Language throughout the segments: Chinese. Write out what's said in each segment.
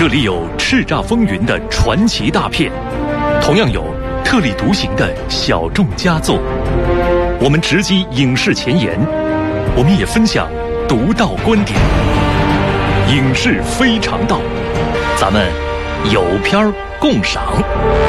这里有叱咤风云的传奇大片，同样有特立独行的小众佳作。我们直击影视前沿，我们也分享独到观点。影视非常道，咱们有片共赏。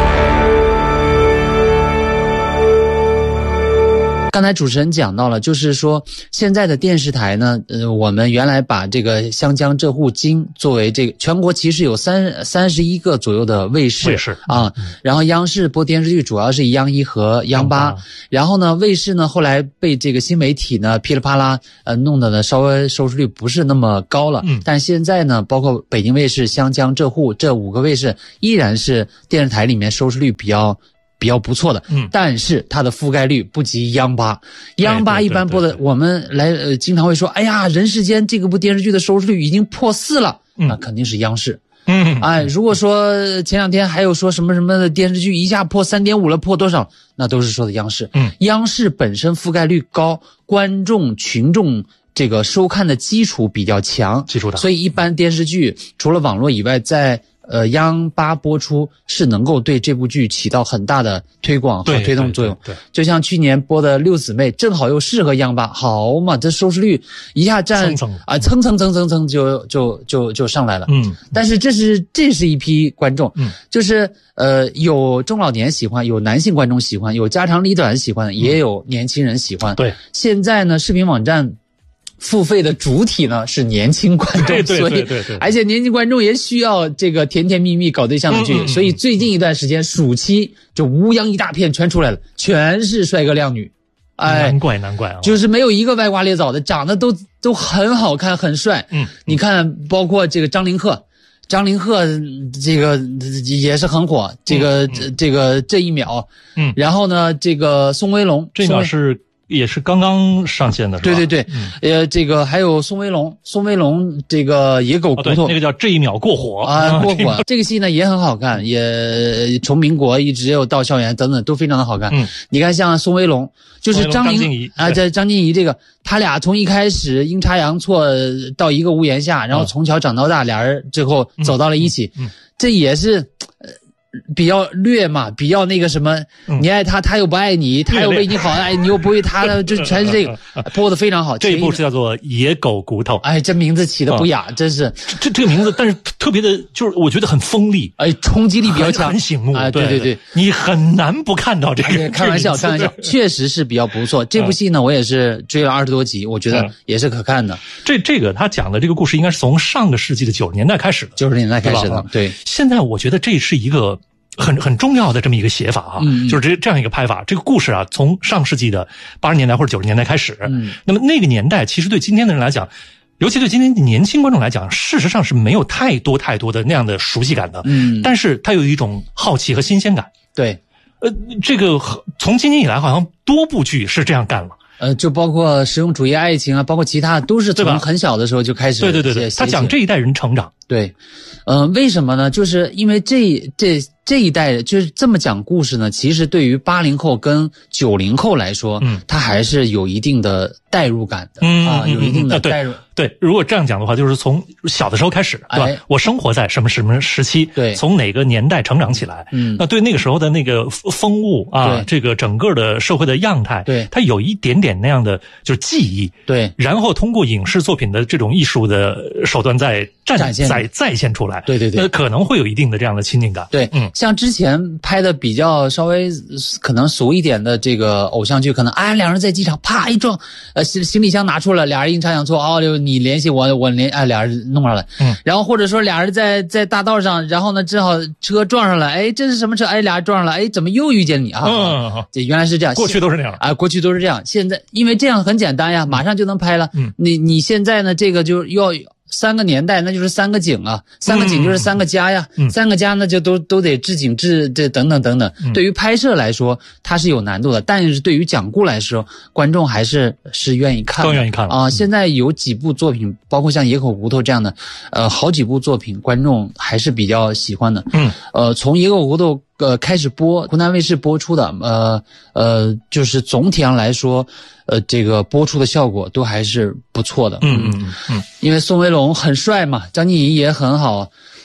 刚才主持人讲到了，就是说现在的电视台呢，我们原来把这个湘江浙沪京作为这个全国其实有31个左右的卫视啊，然后央视播电视剧主要是央一和央八，然后呢卫视呢后来被这个新媒体呢噼里啪啦弄得呢稍微收视率不是那么高了，但现在呢包括北京卫视、湘江浙沪这5个卫视依然是电视台里面收视率比较不错的，但是它的覆盖率不及央八。央八一般播的，我们来经常会说，哎呀，人世间这个部电视剧的收视率已经破4了，那肯定是央视。如果说前2天还有说什么什么的电视剧一下破3.5了，破多少，那都是说的央视。央视本身覆盖率高，观众群众这个收看的基础比较强，所以一般电视剧除了网络以外，在央八播出是能够对这部剧起到很大的推广和推动作用。对，就像去年播的《六姊妹》，正好又适合央八，好嘛，这收视率一下蹭就上来了。但是这是一批观众，就是有中老年喜欢，有男性观众喜欢，有家长里短喜欢，也有年轻人喜欢。对，现在呢，视频网站付费的主体呢是年轻观众，所以而且年轻观众也需要这个甜甜蜜蜜搞对象的剧，所以最近一段时间暑期就乌泱一大片全出来了，全是帅哥靓女， 难怪啊， 就是没有一个歪瓜裂枣的，长得都很好看很帅。你看包括这个张凌赫这个也是很火，这个这一秒，然后呢这个宋威龙这一秒也是刚刚上线的，是吧？ 对，这个还有宋威龙这个野狗骨头， 那个叫这一秒过火过火。这个戏呢也很好看，也从民国一直有到校园等等都非常的好看。你看像宋威龙，就是张静怡这个，他俩从一开始阴差阳错到一个屋檐下，然后从小长到大，俩人最后走到了一起，这也是比较虐嘛，比较那个什么，你爱他，他又不爱你，他又为你好，爱你又不为他的，就全是这个播的非常好。 这一部是叫做《野狗骨头》， 这名字起的不雅，真是这个名字，但是特别的，就是我觉得很锋利， 冲击力比较强， 很醒目对， 你很难不看到这个。 开玩笑，确实是比较不错。这部戏呢，我也是追了20多集，我觉得也是可看的。 这个他讲的这个故事应该是从上个世纪的90年代开始的 ，90年代开始的。对， 现在我觉得这是一个很重要的这么一个写法就是这样一个拍法。这个故事啊，从上世纪的80年代或者90年代开始，那么那个年代其实对今天的人来讲，尤其对今天的年轻观众来讲，事实上是没有太多的那样的熟悉感的。但是它有一种好奇和新鲜感。 对， 这个从今年以来好像多部剧是这样干了。 就包括实用主义爱情啊，包括其他都是从很小的时候就开始。 对，他讲这一代人成长。 对，为什么呢？就是因为这一代就是这么讲故事呢，其实对于80后跟90后来说，它还是有一定的代入感的有一定的代入。 对，如果这样讲的话，就是从小的时候开始，对吧？我生活在什么时期， 对， 从哪个年代成长起来，那对那个时候的那个风物啊，这个整个的社会的样态， 对， 它有一点点那样的就是记忆， 对， 然后通过影视作品的这种艺术的手段再现出来， 对， 那可能会有一定的这样的亲近感。 对，像之前拍的比较稍微可能俗一点的这个偶像剧，可能两人在机场啪一撞，行李箱拿出了，俩人阴差阳错你联系我俩人弄上来，然后或者说俩人在大道上，然后呢正好车撞上了，这是什么车？俩人撞上了，怎么又遇见你啊？这原来是这样， 过去都是这样过去都是这样。现在因为这样很简单呀，马上就能拍了。你现在呢，这个就要3个年代，那就是3个景啊，3个景就是3个家呀，3个家那就都得置景这等等。对于拍摄来说，它是有难度的，但是对于讲故来说，观众还是愿意看的， 更愿意看了现在有几部作品，包括像野口骨头这样的，好几部作品，观众还是比较喜欢的。从野口骨头开始播，湖南卫视播出的，就是总体上来说，这个播出的效果都还是不错的。因为宋威龙很帅嘛，张婧仪也很好，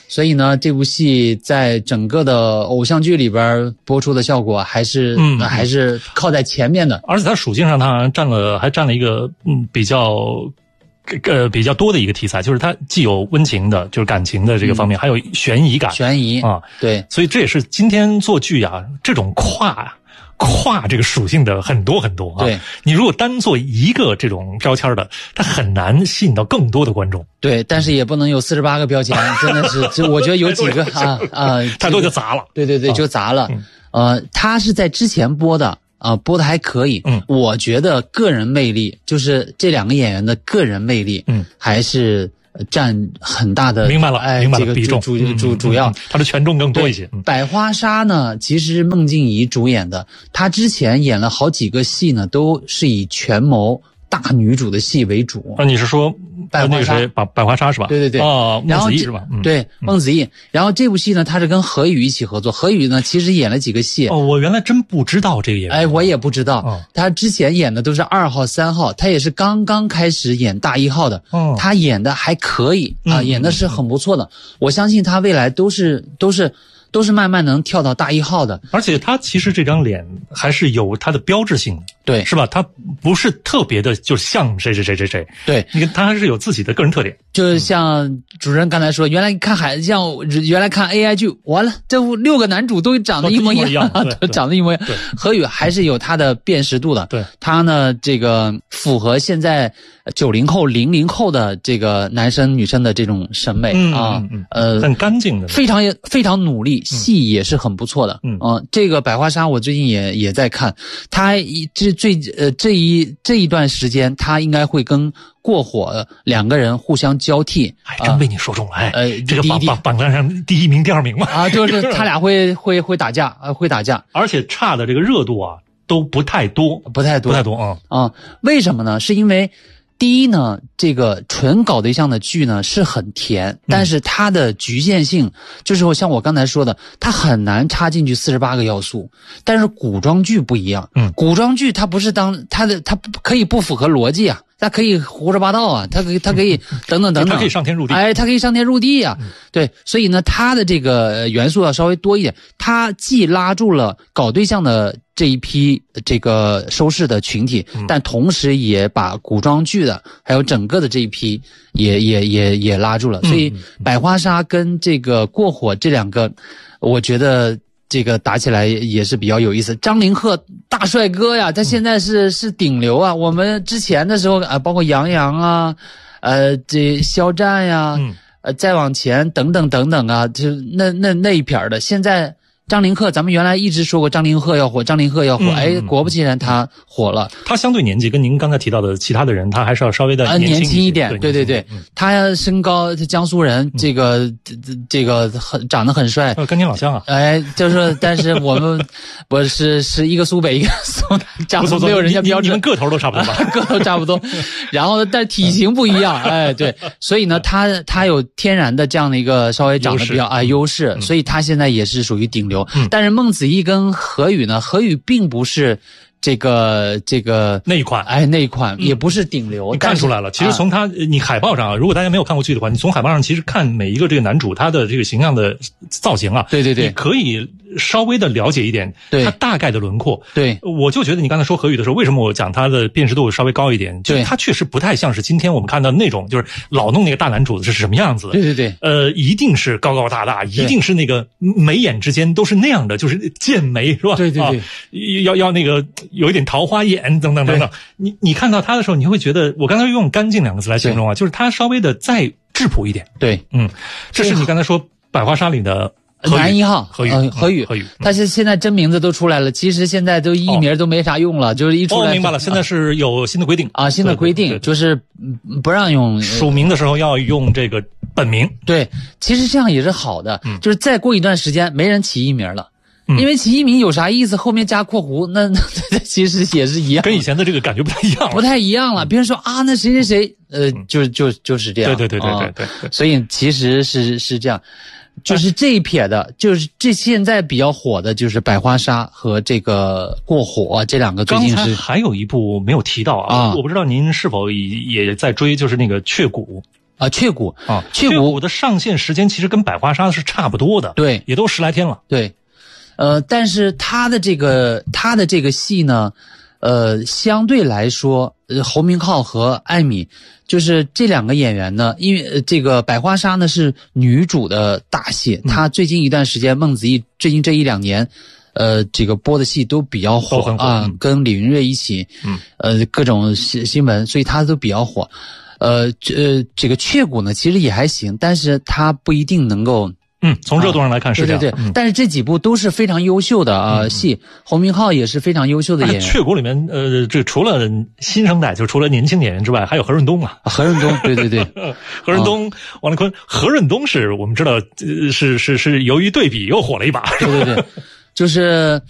所以呢，这部戏在整个的偶像剧里边播出的效果还是靠在前面的。 而且它属性上，它还占了一个比较多的一个题材，就是它既有温情的，就是感情的这个方面，还有悬疑感。 悬疑啊，对， 所以这也是今天做剧啊，这种跨这个属性的很多很多啊。 对， 你如果单做一个这种标签的，它很难吸引到更多的观众。 对，但是也不能有48个标签，真的是，我觉得有几个太多就砸了。 对，就砸了。它是在之前播的。播的还可以。我觉得个人魅力，就是这两个演员的个人魅力，还是占很大的。 明白了， 这个比重主要， 他的权重更多一些。 百花杀呢，其实孟静怡主演的，她之前演了好几个戏呢，都是以权谋大女主的戏为主。 你是说百花杀？ 百花杀是吧？ 对。 孟子义是吧？ 对，孟子义。然后这部戏呢，他是跟何宇一起合作。何宇呢，其实演了几个戏。 我原来真不知道这个演员。 我也不知道。他之前演的都是2号、3号，他也是刚刚开始演大1号的。他演的还可以演的是很不错的。我相信他未来都是慢慢能跳到大1号的。 而且他其实这张脸还是有他的标志性的。 对， 是吧？他不是特别的，就像谁。 对， 你看他还是有自己的个人特点。 就像主持人刚才说，原来看原来看 AI 剧，完了，这6个男主都长得一模一样，都长得一模一样。何宇还是有他的辨识度的。 对， 他呢，这个符合现在90后、00后的这个男生女生的这种审美很干净的， 非常努力，戏也是很不错的。这个百花杀我最近也在看，他这一段时间，他应该会跟过火2个人互相交替。 还真被你说中了。这个榜单上第1名、第2名嘛。 就是他俩会打架，会打架， 而且差的这个热度都不太多为什么呢？是因为第一呢，这个纯搞对象的剧呢是很甜，但是它的局限性就是像我刚才说的，它很难插进去48个要素。但是古装剧不一样，古装剧它不是它可以不符合逻辑啊，它可以胡说八道啊，它可以等等， 它可以上天入地， 它可以上天入地啊。对，所以呢，它的这个元素要稍微多一点，它既拉住了搞对象的这一批这个收视的群体，但同时也把古装剧的还有整个的这一批也拉住了。所以百花杀跟这个过火这2个，我觉得这个打起来也是比较有意思。张凌赫大帅哥呀，他现在是顶流啊。我们之前的时候包括杨洋啊，这肖战呀，再往前等等啊，就那一撇的。现在张凌赫，咱们原来一直说过张凌赫要火，果不其然他火了。 他相对年纪跟您刚才提到的其他的人，他还是要稍微的年轻一点。对，他身高，他江苏人，这个长得很帅， 跟您老乡啊。 就是但是我是一个苏北一个苏南，长得没有人家标准。 你们个头都差不多吧？ 个头差不多，然后但体型不一样。对，所以呢，他有天然的这样的一个稍微长得比较优势，所以他现在也是属于顶流。但是孟子义跟何宇呢？何宇并不是这个那一款， 那一款也不是顶流。 你看出来了，其实从你海报上如果大家没有看过剧的话，你从海报上其实看每一个这个男主他的这个形象的造型对， 你可以稍微的了解一点他大概的轮廓。 对， 我就觉得你刚才说何宇的时候，为什么我讲他的辨识度稍微高一点？就是他确实不太像是今天我们看到那种就是老弄那个大男主是什么样子的。 对， 一定是高高大大，一定是那个眉眼之间都是那样的，就是剑眉是吧？ 对， 要那个有一点桃花眼等等。你看到他的时候，你会觉得我刚才用干净2个字来形容就是他稍微的再质朴一点。 对， 这是你刚才说百花杀里的男1号何宇， 他现在真名字都出来了，其实现在都艺名都没啥用了，就是一出来。 明白了，现在是有新的规定新的规定就是不让用署名的时候要用这个本名。 对，其实这样也是好的，就是再过一段时间没人起艺名了。因为起艺名有啥意思？后面加括弧，那其实也是一样， 跟以前的这个感觉不太一样了。 别人说那谁，就是这样。 对， 所以其实是这样，就是这一撇的，就是这现在比较火的就是百花杀和这个过火这2个最近是。 刚才还有一部没有提到我不知道您是否也在追，就是那个雀谷。 雀谷啊，雀谷的上线时间其实跟百花杀是差不多的， 对， 也都10来天了。 对，但是他的这个戏呢，相对来说，侯明昊和艾米，就是这2个演员呢，因为这个百花杀呢是女主的大戏，她最近一段时间孟子义最近这1、2年。这个播的戏都比较火啊，跟李云瑞一起，各种新闻，所以他都比较火。这个雀谷呢，其实也还行，但是他不一定能够。 从热度上来看是这样。 对，但是这几部都是非常优秀的戏，侯明昊也是非常优秀的演员。 雀谷里面，这除了新生代，就除了年轻演员之外，还有何润东啊。 何润东，对， 何润东、王丽坤，何润东是我们知道，是由于对比又火了一把。 对，就是。